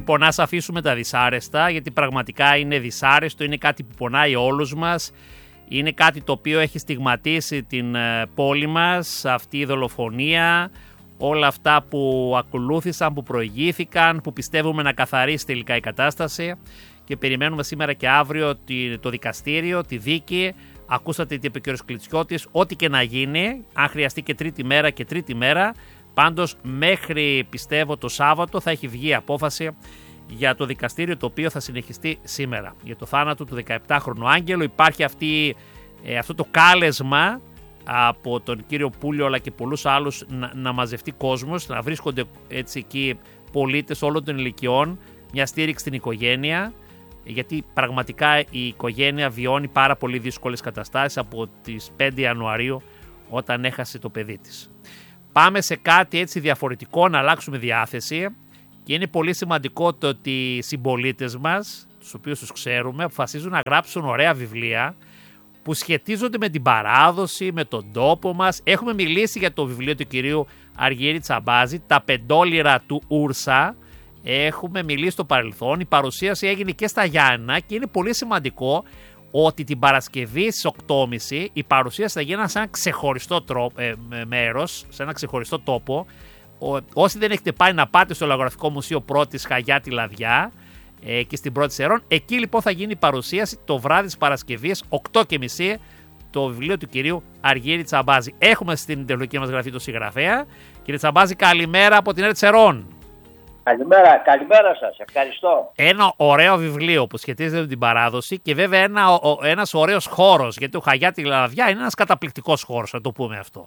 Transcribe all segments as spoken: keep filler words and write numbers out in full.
Λοιπόν, ας αφήσουμε τα δυσάρεστα, γιατί πραγματικά είναι δυσάρεστο, είναι κάτι που πονάει όλους μας. Είναι κάτι το οποίο έχει στιγματίσει την πόλη μας, αυτή η δολοφονία, όλα αυτά που ακολούθησαν, που προηγήθηκαν, που πιστεύουμε να καθαρίσει τελικά η κατάσταση και περιμένουμε σήμερα και αύριο το δικαστήριο, τη δίκη. Ακούσατε τι είπε ο κ. Κλιτσιώτης, ό,τι και να γίνει, αν χρειαστεί και τρίτη μέρα και τρίτη μέρα, πάντως μέχρι πιστεύω το Σάββατο θα έχει βγει απόφαση για το δικαστήριο, το οποίο θα συνεχιστεί σήμερα. Για το θάνατο του δεκαεπτάχρονου Άγγελου υπάρχει αυτή, ε, αυτό το κάλεσμα από τον κύριο Πούλιο αλλά και πολλούς άλλους να, να μαζευτεί κόσμος, να βρίσκονται έτσι εκεί πολίτες όλων των ηλικιών, μια στήριξη στην οικογένεια, γιατί πραγματικά η οικογένεια βιώνει πάρα πολύ δύσκολες καταστάσεις από τις πέντε Ιανουαρίου όταν έχασε το παιδί της. Πάμε σε κάτι έτσι διαφορετικό, να αλλάξουμε διάθεση, και είναι πολύ σημαντικό το ότι οι συμπολίτες μας, τους οποίους τους ξέρουμε, αποφασίζουν να γράψουν ωραία βιβλία που σχετίζονται με την παράδοση, με τον τόπο μας. Έχουμε μιλήσει για το βιβλίο του κυρίου Αργύρη Τσαμπάζη, «Τα πεντόλιρα του Ούρσα». Έχουμε μιλήσει στο παρελθόν, η παρουσίαση έγινε και στα Γιάννα και είναι πολύ σημαντικό ότι την Παρασκευή στις οκτώ και μισή η παρουσίαση θα γίνει σε ένα ξεχωριστό τρόπο, ε, μέρος, σε ένα ξεχωριστό τόπο. Ο, όσοι δεν έχετε πάει να πάτε στο Λαγογραφικό Μουσείο Πρώτης Χαγιάτη Λαδιά ε, και στην Πρώτη Σερών, εκεί λοιπόν θα γίνει η παρουσίαση το βράδυ της Παρασκευής οκτώ και μισή, το βιβλίο του κυρίου Αργύρη Τσαμπάζη. Έχουμε στην τεχνολογική μας γραφή το συγγραφέα. Κύριε Τσαμπάζη, καλημέρα από την Ερτσερών. Καλημέρα, καλημέρα σας, ευχαριστώ. Ένα ωραίο βιβλίο που σχετίζεται με την παράδοση και βέβαια ένα, ο, ένας ωραίος χώρος, γιατί ο Χαγιάτη Λαδιά είναι ένας καταπληκτικός χώρος, να το πούμε αυτό.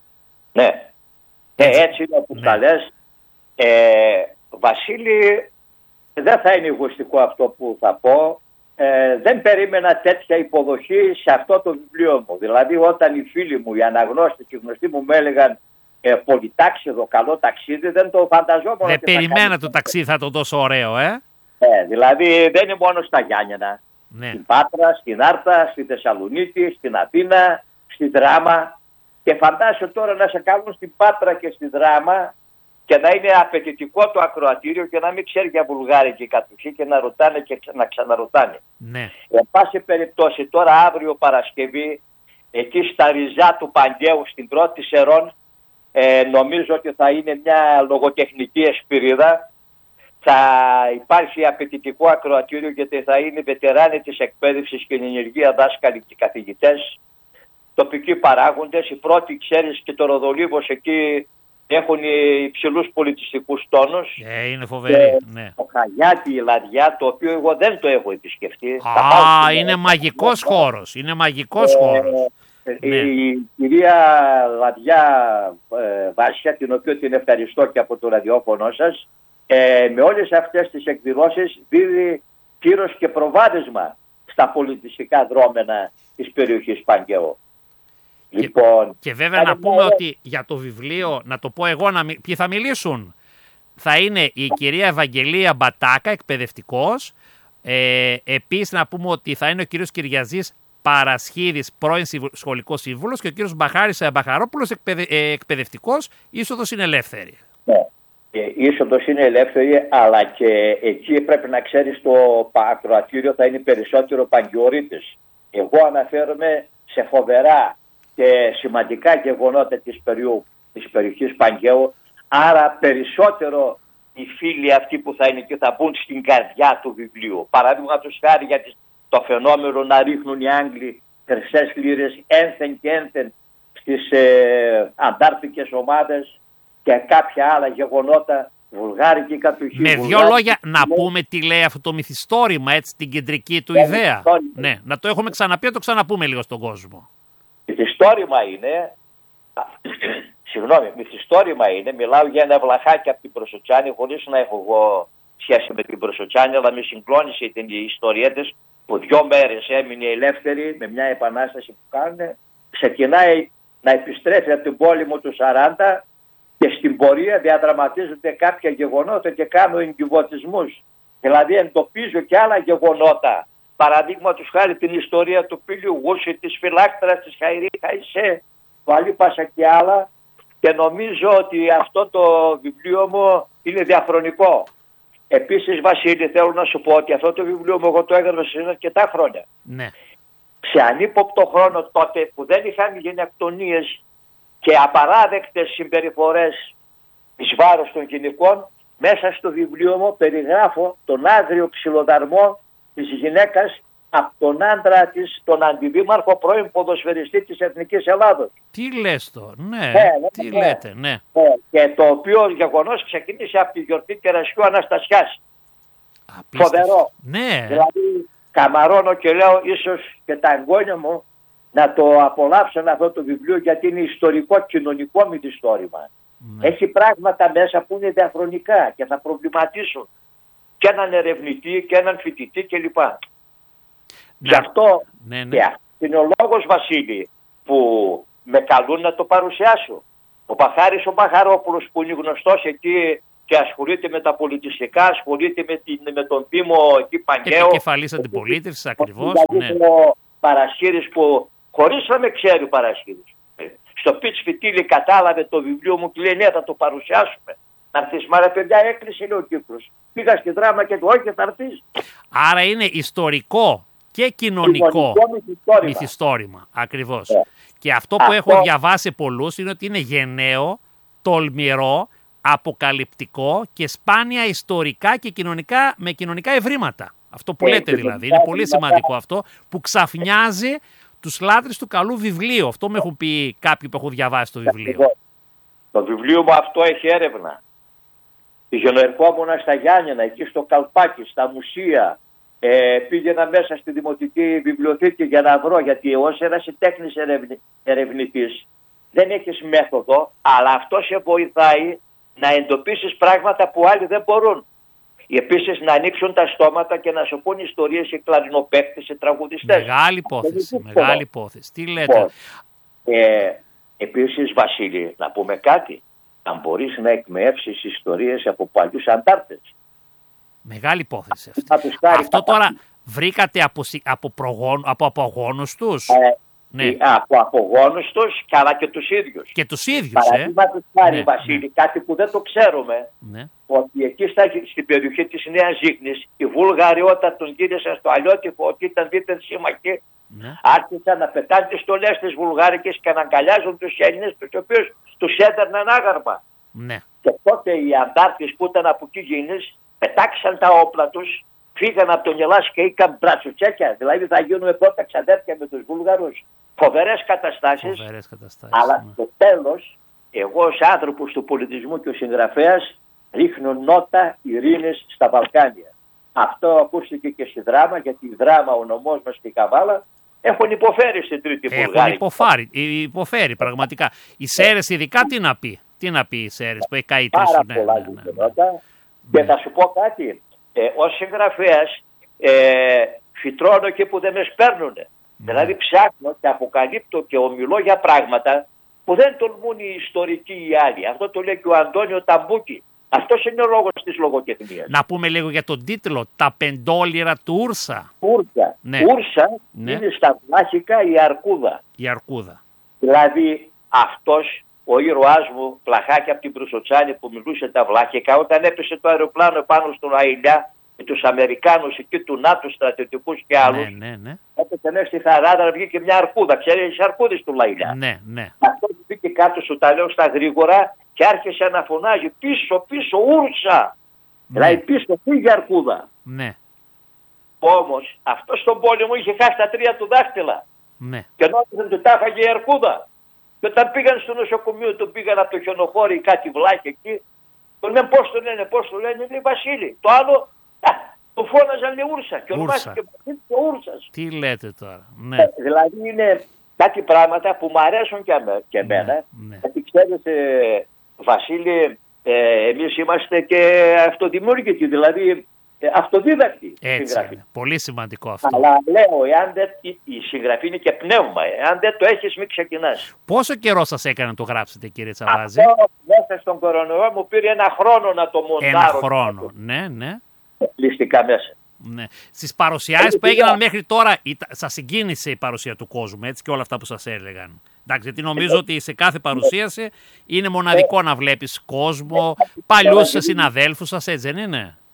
Ναι, έτσι, ε, έτσι είναι όπως τα λες. Ε, Βασίλη, δεν θα είναι εγωιστικό αυτό που θα πω. Ε, δεν περίμενα τέτοια υποδοχή σε αυτό το βιβλίο μου. Δηλαδή όταν οι φίλοι μου, οι αναγνώστες, οι γνωστοί μου με έλεγαν Ε, πολυτάξιδο, καλό ταξίδι, δεν το φανταζόμουν. Δεν περιμένατε το ταξίδι θα το τόσο ωραίο, ε. ε δηλαδή δεν είναι μόνο στα Γιάννενα. Ναι. Στην Πάτρα, στην Άρτα, στη Θεσσαλονίκη, στην Αθήνα, στη Δράμα. Και φαντάσου τώρα να σε κάνουν στην Πάτρα και στη Δράμα και να είναι απαιτητικό το ακροατήριο και να μην ξέρει για βουλγάρικη κατοχή και να ρωτάνε και να ξαναρωτάνε. Ναι. Εν πάση περιπτώσει, τώρα αύριο Παρασκευή, εκεί στα ριζά του Παγκαίου, στην Πρώτη Σερών, Ε, νομίζω ότι θα είναι μια λογοτεχνική εσπυρίδα. Θα υπάρχει απαιτητικό ακροατήριο γιατί θα είναι βετεράνοι της εκπαίδευσης και ενεργεία δάσκαλοι και καθηγητές, τοπικοί παράγοντες. Οι πρώτοι, ξέρεις, και το Ροδολίβος εκεί έχουν υψηλούς πολιτιστικούς τόνους. Ε, είναι φοβερή, ναι. Το Χαγιάτη, η Λαδιά, το οποίο εγώ δεν το έχω επισκεφτεί. Α, είναι μαγικός χώρος, είναι μαγικός ε, χώρος. Η ναι. κυρία Λαδιά ε, Βάσια, την οποία την ευχαριστώ και από το ραδιόφωνο σας, ε, με όλες αυτές τις εκδηλώσεις δίδει κύρος και προβάδισμα στα πολιτιστικά δρόμενα της περιοχής Παγκαίου. Και, λοιπόν, και βέβαια να πούμε μάλλον ότι για το βιβλίο, να το πω εγώ, να, ποιοι θα μιλήσουν. Θα είναι η κυρία Ευαγγελία Μπατάκα, εκπαιδευτικός. Ε, επίσης να πούμε ότι θα είναι ο κύριος Κυριαζής Παρασχίδης, πρώην σχολικός σύμβουλος, και ο κύριος Μπαχάρης Μπαχαρόπουλος, εκπαιδε, ε, εκπαιδευτικός. Είσοδος είναι ελεύθερη. Ναι, η είσοδος είναι ελεύθερη, αλλά και εκεί πρέπει να ξέρεις, το ακροατήριο θα είναι περισσότερο παγκαιορίτης. Εγώ αναφέρομαι σε φοβερά και σημαντικά γεγονότα της, περιού, της περιοχής Παγκαίου, άρα περισσότερο οι φίλοι αυτοί που θα είναι και θα μπουν στην καρδιά του βιβλίου. Παραδείγματος χάρη για τις το φαινόμενο να ρίχνουν οι Άγγλοι χρυσές λίρες ένθεν και ένθεν στις ε, αντάρτικες ομάδες και κάποια άλλα γεγονότα, βουλγάρικη κατοχή. Με δύο λόγια να πούμε τι λέει αυτό το μυθιστόρημα, έτσι, την κεντρική του ιδέα. Ναι, να το έχουμε ξαναπεί, να το ξαναπούμε λίγο στον κόσμο. Μυθιστόρημα είναι, συγγνώμη, μυθιστόρημα είναι, μιλάω για ένα βλαχάκι από την Προσοτσάνη, χωρίς να έχω εγώ σχέση με την Προσοτσάνη, αλλά με συγκλώνησε την ιστορία της, που δυο μέρες έμεινε ελεύθερη με μια επανάσταση που κάνουν. Ξεκινάει να επιστρέφει από την πόλεμο του σαράντα και στην πορεία διαδραματίζονται κάποια γεγονότα και κάνω εγκυβωτισμούς. Δηλαδή εντοπίζω και άλλα γεγονότα. Παραδείγματος χάρη την ιστορία του Πύλιου Γούση, της φυλάκτρας της Χαϊρή Χαϊσέ, του Αλίπασα και άλλα, και νομίζω ότι αυτό το βιβλίο μου είναι διαχρονικό. Επίσης, Βασίλη, θέλω να σου πω ότι αυτό το βιβλίο μου εγώ το έγραψα σε αρκετά χρόνια. Ναι. Σε ανύποπτο χρόνο τότε που δεν είχαν γενιακτονίες και απαράδεκτες συμπεριφορές εις βάρος των γυναικών, μέσα στο βιβλίο μου περιγράφω τον άγριο ξυλοδαρμό της γυναίκας από τον άντρα της, τον αντιδήμαρχο πρώην ποδοσφαιριστή της Εθνικής Ελλάδος. Τι λες το, ναι, ναι, ναι τι ναι. λέτε, ναι. ναι. Και το οποίο γεγονός ξεκίνησε από τη γιορτή Κερασιού Αναστασιάς. Απίστευτο. Φοβερό. Ναι. Δηλαδή καμαρώνω και λέω ίσως και τα εγγόνια μου να το απολαύσουν αυτό το βιβλίο, γιατί είναι ιστορικό κοινωνικό μυθιστόρημα. Ναι. Έχει πράγματα μέσα που είναι διαχρονικά και θα προβληματίσουν και έναν ερευνητή και έναν φοιτητή κλπ. Ναι. Γι' αυτό ναι, ναι. και είναι ο λόγος, Βασίλη, που με καλούν να το παρουσιάσω. Ο Παχάρης ο Παχαρόπουλος, που είναι γνωστός εκεί και ασχολείται με τα πολιτιστικά, ασχολείται με, την, με τον Δήμο εκεί Παγκαίο. Επικεφαλής αντιπολίτευσης ακριβώς. Ναι. Ο Παρασχύρης που χωρίς να με ξέρει ο Παρασχύρης, στο πιτς φιτίλι κατάλαβε το βιβλίο μου και λέει ναι, θα το παρουσιάσουμε. Να έρθεις, μα ρε παιδιά, έκλεισε, λέει ο κύκλος. Πήγα στη δράμα και του όχι, θα έρθεις. Άρα είναι ιστορικό και κοινωνικό, κοινωνικό μυθιστόρημα. μυθιστόρημα. Ακριβώς. Yeah. Και αυτό που αυτό... έχω διαβάσει πολλούς είναι ότι είναι γενναίο, τολμηρό, αποκαλυπτικό και σπάνια ιστορικά και κοινωνικά, με κοινωνικά ευρήματα. Αυτό που yeah, λέτε δηλαδή. Είναι πολύ σημαντικό αυτό που ξαφνιάζει τους λάτρεις του καλού βιβλίου. Αυτό μου έχουν πει κάποιοι που έχουν διαβάσει το βιβλίο. Το βιβλίο μου αυτό έχει έρευνα. Πηγαίνω, ερχόμουν στα Γιάννενα, εκεί στο Καλπάκι, στα μουσεία. Ε, πήγαινα μέσα στη Δημοτική Βιβλιοθήκη για να βρω, γιατί ως ένας τέχνης ερευνη, ερευνητής δεν έχεις μέθοδο, αλλά αυτό σε βοηθάει να εντοπίσεις πράγματα που άλλοι δεν μπορούν. Επίσης να ανοίξουν τα στόματα και να σου πούν ιστορίες σε κλαρινοπαίκτες, σε τραγουδιστές. Μεγάλη υπόθεση, μεγάλη υπόθεση. Τι λέτε. Ε, επίσης, Βασίλη, να πούμε κάτι. Αν μπορείς να εκμεεύσεις ιστορίες από παλιούς αντάρτες. Μεγάλη υπόθεση αυτή. Αυτό τώρα βρήκατε από, από, προγόν, από απογόνους τους. Ε, ναι. Από απογόνους τους, αλλά και τους ίδιους. Και τους ίδιους, παραδείγματος χάρη, ναι, Βασίλη, ναι. κάτι που δεν το ξέρουμε, ναι. ότι εκεί στα, στην περιοχή της Νέας Ζήχνης, οι Βούλγαροι όταν τον γύρισαν στο Αλλιώτικο, ότι ήταν δίθεν σύμμαχοι, ναι. άρχισαν να πετάνε τις στολές της βουλγάρικες και να αγκαλιάζουν τους Έλληνες, τους οποίους τους έδερναν άγαρμα. Ναι. Και τότε οι αντάρτες που ήταν από εκεί γίνες, πετάξαν τα όπλα τους, φύγαν από τον Ελλάς και είχαν μπρατσουτσέκια. Δηλαδή θα γίνουμε πρώτα ξαδέρφια με τους Βούλγαρους. Φοβερές καταστάσεις. Φοβερές καταστάσεις. Αλλά ναι. στο τέλος, εγώ ως άνθρωπος του πολιτισμού και ο συγγραφέας, ρίχνω νότα ειρήνης στα Βαλκάνια. Αυτό ακούστηκε και στη δράμα, γιατί η δράμα, ο νομός μας και η Καβάλα έχουν υποφέρει στην Τρίτη Βουλγάρη. Έχουν υποφέρει, υποφέρει πραγματικά. Η Σέρες ειδικά τι να πει. Τι να πει η Σέρες που έχει καεί τρεις. Πάρα ναι, πολλά ναι, ναι, ναι, ναι. Και θα σου πω κάτι. Ε, ως συγγραφέας ε, φυτρώνω και που δεν με σπέρνουνε. Ναι. Δηλαδή ψάχνω και αποκαλύπτω και ομιλώ για πράγματα που δεν τολμούν οι ιστορικοί ή οι άλλοι. Αυτό το λέει και ο Αντώνιο Ταμπούκη. Αυτός είναι ο λόγος της λογοτεχνίας. Να πούμε λίγο για τον τίτλο. Τα πεντόλιρα του Ούρσα. Ούρσα. Ναι. Ούρσα ναι. είναι στα βλάχικα η αρκούδα. Η αρκούδα. Δηλαδή αυτός ο ήρωάς μου, πλαχάκι από την Προυσοτσάνη που μιλούσε τα βλάχικα, όταν έπεσε το αεροπλάνο πάνω στον Αηλιά με τους Αμερικάνους εκεί του ΝΑΤΟ στρατιωτικούς και άλλους. Ναι, ναι, ναι. Έπεσε μέσα στη θαράδα, βγήκε μια αρκούδα. Ξέρεις, οι αρκούδες του Αηλιά. Ναι, ναι. Αυτό που μπήκε κάτω, σου τα λέω στα γρήγορα, και άρχισε να φωνάζει πίσω, πίσω, Ούρσα. Ναι. Δηλαδή πίσω, φύγε αρκούδα. Ναι. Όμως αυτό στον πόλεμο είχε χάσει τα τρία του δάχτυλα. Ναι. Και νόμιζαν ότι τα έφαγε η αρκούδα. Και όταν πήγαν στο νοσοκομείο, τον πήγαν από το χιονοχώρι κάτι βλάχη εκεί. Τον λένε πώς το λένε, πώς το λένε, λέει Βασίλη. Το άλλο, α, το φώναζαν λέει Ούρσα. Και ονομάστηκε και Ούρσας. Τι λέτε τώρα. Ναι. Ε, δηλαδή είναι κάτι πράγματα που μου αρέσουν και, αμέ, και εμένα. Ναι, ναι. Γιατί ξέρεις, ε, Βασίλη, ε, εμείς είμαστε και αυτοδημιούργητοι. Δηλαδή Ε, αυτοδίδακτη συγγραφή. Είναι. Πολύ σημαντικό αυτό. Αλλά λέω, εάν δεν, η, η συγγραφή είναι και πνεύμα. Εάν δεν το έχεις, μην ξεκινάς. Πόσο καιρό σας έκανε να το γράψετε, κύριε Τσαβάζη? Αυτό μέσα στον κορονοϊό μου πήρε ένα χρόνο να το μοντάρω. Ένα χρόνο, ναι, ναι. Ληστικά μέσα. Ναι. Στις παρουσιάσεις που έγιναν μέχρι τώρα, σας συγκίνησε η παρουσία του κόσμου, έτσι, και όλα αυτά που σας έλεγαν? Εντάξει, γιατί νομίζω ότι σε κάθε παρουσίαση είναι μοναδικό να βλέπεις κόσμο, παλιούς συναδέλφους σας, έτσι δεν είναι?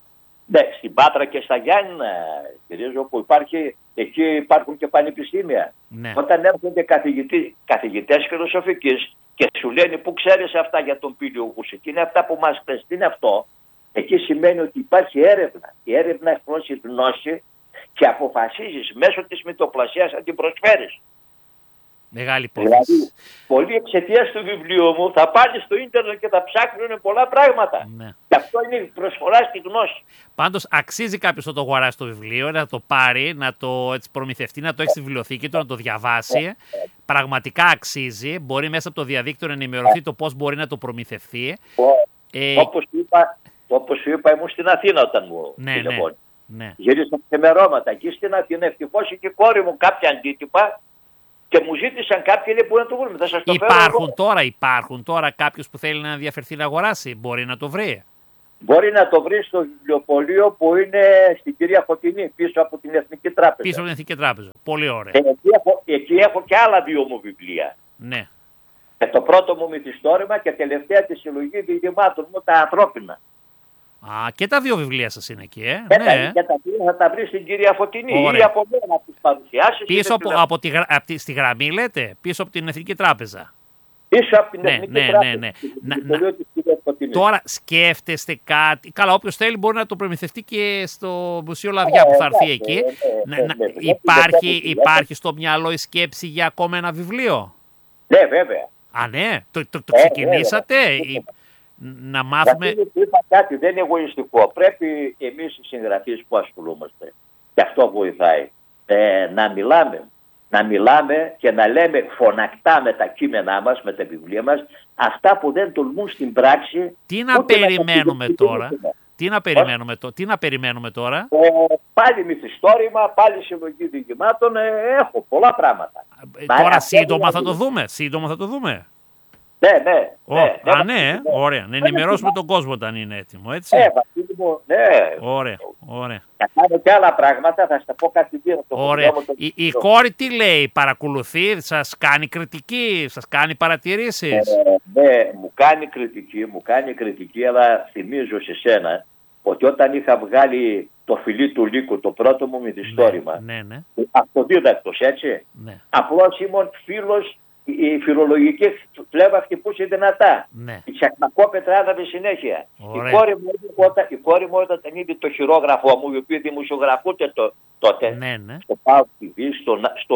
Ναι, στην Πάτρα και στα Γιάννηνα, κυρίως όπου υπάρχει, εκεί υπάρχουν και πανεπιστήμια. Ναι. Όταν έρχονται καθηγητές φιλοσοφικής και σου λένε πού ξέρεις αυτά για τον Πήλιο Γούσο, και είναι αυτά που μας πες, τι είναι αυτό, εκεί σημαίνει ότι υπάρχει έρευνα. Η έρευνα εκφράσει γνώση και αποφασίζεις μέσω της μυτοπλασίας να την προσφέρεις. Μεγάλη υπόθεση. Δηλαδή, πολλοί εξαιτίας του βιβλίου μου θα πάνε στο ίντερνετ και θα ψάχνουν πολλά πράγματα. Ναι. Και αυτό είναι η προσφορά στη γνώση. Πάντως αξίζει κάποιος να το αγοράσει το βιβλίο, να το πάρει, να το έτσι, προμηθευτεί, να το έχει στη βιβλιοθήκη του, να το διαβάσει. Πραγματικά αξίζει. Μπορεί μέσα από το διαδίκτυο να ενημερωθεί το πώς μπορεί να το προμηθευτεί. Ε... Όπως είπα, όπως σου είπα, ήμουν στην Αθήνα όταν μου ναι, ναι, ναι. γύρισα ξεμερώματα. Εκεί στην Αθήνα ευτυχώς είχε η κόρη μου κάποια αντίτυπα. Και μου ζήτησαν κάποιοι λέει, που να το βρουν. Θα σας το υπάρχουν, φέρω τώρα, υπάρχουν τώρα κάποιος που θέλει να ενδιαφερθεί να αγοράσει. Μπορεί να το βρει. Μπορεί να το βρει στο βιβλιοπωλείο που είναι στην κυρία Φωτεινή, πίσω από την Εθνική Τράπεζα. Πίσω από την Εθνική Τράπεζα. Πολύ ωραία. Ε, εκεί, έχω, εκεί έχω και άλλα δύο μου βιβλία. Ναι. Και το πρώτο μου μυθιστόρημα και τελευταία τη συλλογή διηγημάτων μου, τα ανθρώπινα. Α, και τα δύο βιβλία σας είναι εκεί, ε. Και, ναι. τα, και τα δύο θα τα βρει στην κυρία Φωτεινή. Ωραία. Ή από μένα τις παρουσιάσεις. Πίσω από, από, τη, από τη, στη γραμμή λέτε, πίσω από την Εθνική Τράπεζα. Πίσω από την ναι, Εθνική ναι, Τράπεζα. Ναι, ναι. Να, να, τώρα σκέφτεστε κάτι. Καλά, όποιος θέλει μπορεί να το προμηθευτεί και στο Μουσείο Λαδιά που θα έρθει εκεί. Υπάρχει, υπάρχει στο μυαλό η σκέψη για ακόμα ένα βιβλίο. Ναι, βέβαια. Α, ναι. Το, το, το ξεκινήσατε. Να μάθουμε. Είπα κάτι, δεν είναι εγωιστικό. Πρέπει εμείς οι συγγραφείς που ασχολούμαστε, και αυτό βοηθάει, ε, να μιλάμε. Να μιλάμε και να λέμε φωνακτά με τα κείμενά μας, με τα βιβλία μας, αυτά που δεν τολμούν στην πράξη. Τι να περιμένουμε να τώρα. Τι να περιμένουμε, το, τι να περιμένουμε τώρα. Ε, πάλι μυθιστόρημα, πάλι συλλογή διηγημάτων. Ε, έχω πολλά πράγματα. Ε, τώρα σύντομα θα το δούμε. Σύντομα θα το δούμε. Ναι, ναι. Oh, ναι, α, ναι, ναι, ωραία. Να ενημερώσουμε τον κόσμο όταν είναι έτοιμο, έτσι. Ναι, Βασίλη, ναι. Ωραία, ωραία. Θα κάνω και άλλα πράγματα, θα στα πω κάτι δύο. Ωραία. Η, η κόρη τι λέει, παρακολουθεί, σας κάνει κριτική, σας κάνει παρατηρήσεις. Ε, ναι, μου κάνει κριτική, μου κάνει κριτική, αλλά θυμίζω σε σένα ότι όταν είχα βγάλει το φιλί του Λύκου, το πρώτο μου μυθιστόρημα, ναι, ναι, ναι. αυτοδίδακτος, έτσι, ναι. απλώς ήμουν φίλος. Η φιλολογική φλέβα χτυπούσε δυνατά. Ναι. Η τσακμακόπετρα άδαβε συνέχεια. Ωραία. Η κόρη, μου, όταν, η κόρη μου όταν είδε το χειρόγραφό μου, οι οποίοι δημοσιογραφούνται το, τότε, ναι, ναι. στο ΠΑΟΚ τι βι, στο, στο,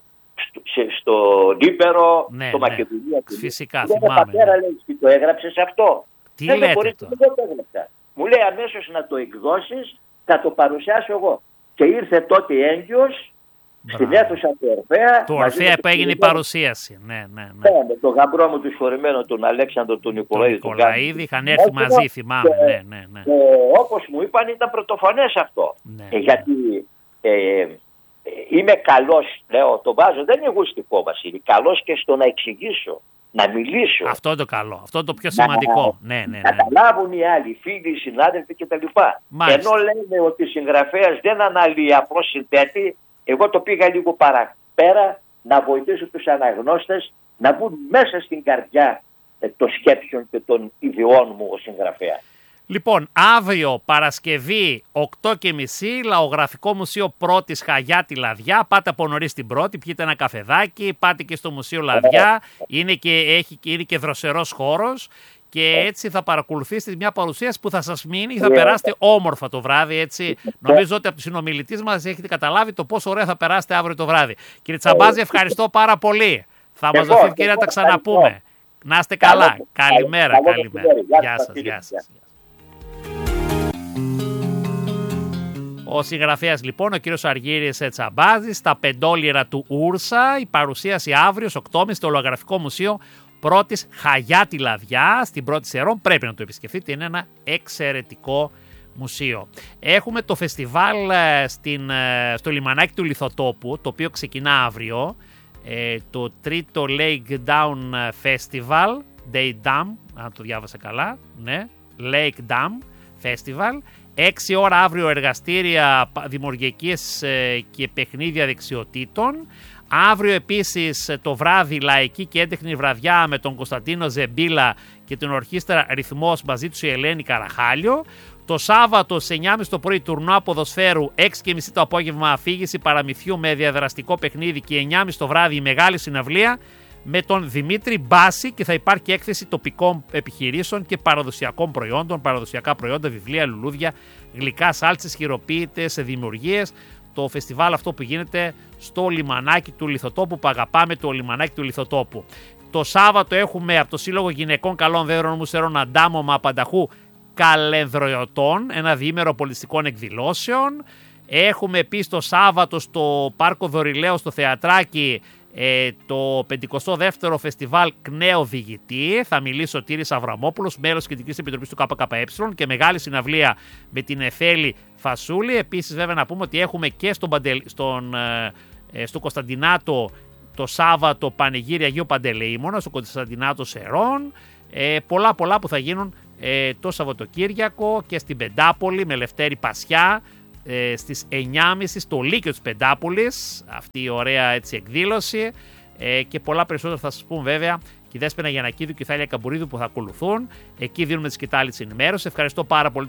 στο, στο Λίπερο, ναι, στο ναι. Μακεδονία. Φυσικά, λέει, θυμάμαι. Πατέρα, ναι. λέει, τι το έγραψες αυτό. Τι δεν λέτε μπορεί, το. δεν το έγραψα. Μου λέει αμέσως να το εκδώσεις, θα το παρουσιάσω εγώ. Και ήρθε τότε έγκυος. Στην αίθουσα του Ορφέα. Του Ορφέα που έγινε η παρουσίαση. Ναι, ναι, ναι. Ναι, με τον γαμπρό μου του συγχωρημένο, τον Αλέξανδρο του Νικολαίδη. Τον Νικολαίδη, είχαν έρθει ναι, μαζί, θυμάμαι. Και, ναι, ναι, ναι. Και, όπως μου είπαν, ήταν πρωτοφανές αυτό. Ναι, ε, γιατί ε, ε, είμαι καλός, λέω, το βάζω, δεν είναι εγωιστικό, Βασίλη. Καλός και στο να εξηγήσω, να μιλήσω. Αυτό είναι το καλό. Αυτό είναι το πιο σημαντικό. Να, ναι, ναι, ναι. Να καταλάβουν οι άλλοι, οι φίλοι, οι συνάδελφοι κτλ. Ενώ λένε ότι ο συγγραφέας δεν αναλύει, απλώς συνθέτει. Εγώ το πήγα λίγο παραπέρα να βοηθήσω τους αναγνώστες να μπουν μέσα στην καρδιά των σκέψεων και των ιδεών μου ως συγγραφέα. Λοιπόν, αύριο Παρασκευή οκτώ και μισή, Λαογραφικό Μουσείο Πρώτης Χαγιάτη Λαδιά. Πάτε από νωρίς την πρώτη, πιείτε ένα καφεδάκι, πάτε και στο Μουσείο Λαδιά. Είναι και, έχει, είναι και δροσερός χώρος. Και έτσι θα παρακολουθήσετε μια παρουσίαση που θα σας μείνει και θα περάσετε όμορφα το βράδυ. Έτσι. Νομίζω ότι από τους συνομιλητές μας έχετε καταλάβει το πόσο ωραία θα περάσετε αύριο το βράδυ. Κύριε Τσαμπάζη, ευχαριστώ πάρα πολύ. Θα μας δοθεί ευκαιρία να τα ξαναπούμε. Να είστε καλά. Καλημέρα, καλημέρα. Γεια σας, γεια σας. Ο συγγραφέας λοιπόν, ο κύριος Αργύρης Τσαμπάζης, στα πεντόλιρα του Ούρσα, η παρουσίαση αύριο στις οκτώ και μισή στο Λαογραφικό Μουσείο Πρώτης Χαγιάτη Λαδιά, στην Πρώτη Σερών. Πρέπει να το επισκεφτείτε, είναι ένα εξαιρετικό μουσείο. Έχουμε το φεστιβάλ στην, στο λιμανάκι του Λιθοτόπου, το οποίο ξεκινά αύριο, ε, το τρίτο Lake Down Festival, Day Dam, αν το διάβασα καλά, ναι, Lake Dam Festival. έξι ώρα αύριο εργαστήρια δημιουργικές και παιχνίδια δεξιοτήτων. Αύριο επίσης το βράδυ λαϊκή και έντεχνη βραδιά με τον Κωνσταντίνο Ζεμπίλα και την ορχήστρα Ρυθμός, μαζί τους η Ελένη Καραχάλιο. Το Σάββατο στις εννιά και μισή το πρωί τουρνουά ποδοσφαίρου, έξι και μισή το απόγευμα αφήγηση παραμυθιού με διαδραστικό παιχνίδι και εννιά και μισή το βράδυ η μεγάλη συναυλία με τον Δημήτρη Μπάση και θα υπάρχει έκθεση τοπικών επιχειρήσεων και παραδοσιακών προϊόντων, παραδοσιακά προϊόντα, βιβλία, λουλούδια, γλυκά, σάλτσες, χειροποίητες, δημιουργίες. Το φεστιβάλ αυτό που γίνεται στο λιμανάκι του Λιθοτόπου, που αγαπάμε το λιμανάκι του Λιθοτόπου. Το Σάββατο έχουμε από το Σύλλογο Γυναικών Καλών Δέδρων Μουσερών Αντάμωμα Πανταχού Καλενδροϊωτών, ένα διήμερο πολιτιστικών εκδηλώσεων. Έχουμε επίσης το Σάββατο στο Πάρκο Δωρηλαίου στο Θεατράκι ε, το πενηκοστό δεύτερο φεστιβάλ Κνέο Διηγητή. Θα μιλήσει ο Τήρης Αβραμόπουλος, μέλος της Κεντρικής Επιτροπής του ΚΚΕ, και μεγάλη συναυλία με την Εφέλη Φασούλη. Επίσης, βέβαια, να πούμε ότι έχουμε και στον, Παντελ, στον, ε, στο Κωνσταντινάτο το Σάββατο Πανηγύρι Αγίου Παντελεήμωνα, στο Κωνσταντινάτο Σερών. Ε, πολλά πολλά που θα γίνουν ε, το Σαββατοκύριακο και στην Πεντάπολη με Λευτέρη Πασιά ε, στις εννιά και μισή στο Λύκειο της Πεντάπολης, αυτή η ωραία έτσι εκδήλωση, ε, και πολλά περισσότερα θα σας πούμε βέβαια και η Δέσποινα Γιαννακίδου και η Θάλια Καμπουρίδου που θα ακολουθούν. Εκεί δίνουμε τη σκητάλη της ενημέρωσης. Ευχαριστώ πάρα πολύ